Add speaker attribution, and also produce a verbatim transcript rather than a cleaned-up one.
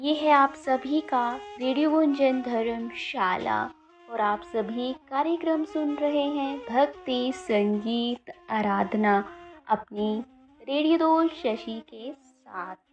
Speaker 1: ये है आप सभी का रेडियो गुंजन धर्मशाला और आप सभी कार्यक्रम सुन रहे हैं भक्ति संगीत आराधना अपनी रेडियो दोस्त शशि के साथ।